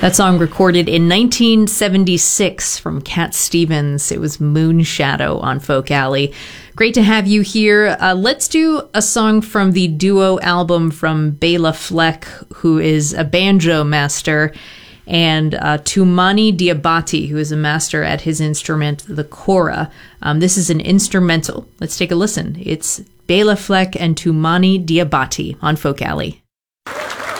That song recorded in 1976 from Cat Stevens. It was Moonshadow on Folk Alley. Great to have you here. Let's do a song from the duo album from Bela Fleck, who is a banjo master, and Toumani Diabate, who is a master at his instrument, the kora. This is an instrumental. Let's take a listen. It's Bela Fleck and Toumani Diabate on Folk Alley.